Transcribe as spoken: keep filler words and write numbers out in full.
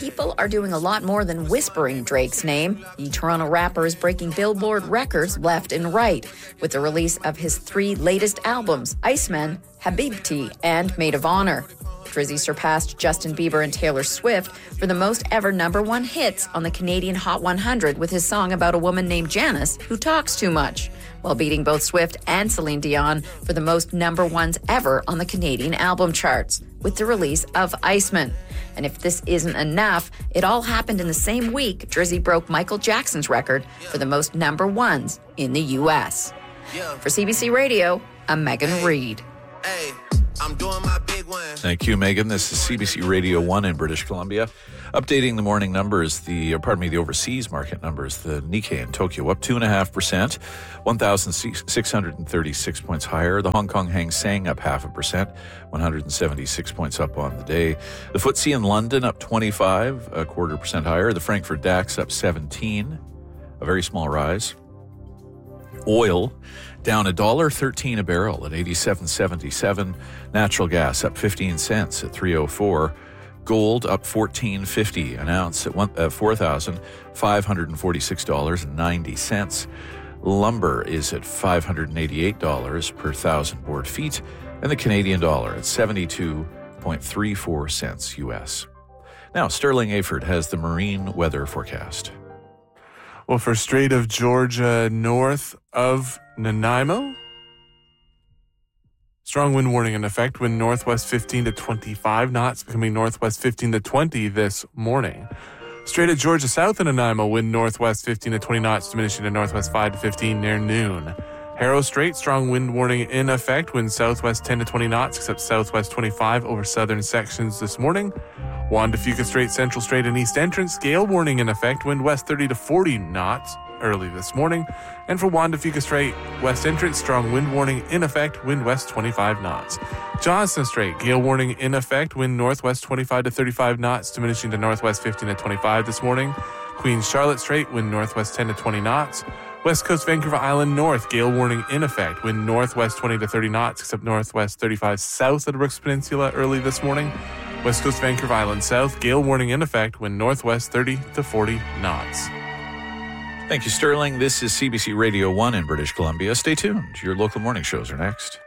people are doing a lot more than whispering Drake's name. The Toronto rapper is breaking Billboard records left and right with the release of his three latest albums, Iceman, Habibti, and Maid of Honor. Drizzy surpassed Justin Bieber and Taylor Swift for the most ever number one hits on the Canadian Hot one hundred with his song about a woman named Janice who talks too much, while beating both Swift and Celine Dion for the most number ones ever on the Canadian album charts with the release of Iceman. And if this isn't enough, it all happened in the same week Drizzy broke Michael Jackson's record for the most number ones in the U S. Yeah. For C B C Radio, I'm Megan hey. Reed. Hey. I'm doing my big one. Thank you, Megan. This is C B C Radio one in British Columbia. Updating the morning numbers, the, or pardon me, the overseas market numbers. The Nikkei in Tokyo up two point five percent, one thousand six hundred thirty-six points higher. The Hong Kong Hang Seng up half a percent, one hundred seventy-six points up on the day. The F T S E in London up twenty-five, a quarter percent higher. The Frankfurt DAX up seventeen, a very small rise. Oil down one dollar thirteen a barrel at eighty-seven seventy-seven. Natural gas up fifteen cents at three oh four. Gold up fourteen fifty an ounce at four thousand five hundred forty-six dollars and ninety cents. Lumber is at five hundred eighty-eight dollars per thousand board feet, and the Canadian dollar at seventy-two point three four cents U S. Now, Sterling Aford has the marine weather forecast. Well, for Strait of Georgia north of Nanaimo, strong wind warning in effect. Wind northwest fifteen to twenty-five knots, becoming northwest fifteen to twenty this morning. Strait of Georgia south of Nanaimo, wind northwest fifteen to twenty knots, diminishing to northwest five to fifteen near noon. Harrow Strait, strong wind warning in effect. Wind southwest ten to twenty knots, except southwest twenty-five over southern sections this morning. Juan de Fuca Strait, Central Strait, and East Entrance, gale warning in effect. Wind west thirty to forty knots early this morning. And for Juan de Fuca Strait, West Entrance, strong wind warning in effect. Wind west twenty-five knots. Johnston Strait, gale warning in effect. Wind northwest twenty-five to thirty-five knots, diminishing to northwest fifteen to twenty-five this morning. Queen Charlotte Strait, wind northwest ten to twenty knots. West Coast Vancouver Island North, gale warning in effect. Wind northwest twenty to thirty knots, except northwest thirty-five south of the Brooks Peninsula early this morning. West Coast Vancouver Island South, gale warning in effect. Wind northwest thirty to forty knots. Thank you, Sterling. This is C B C Radio one in British Columbia. Stay tuned. Your local morning shows are next.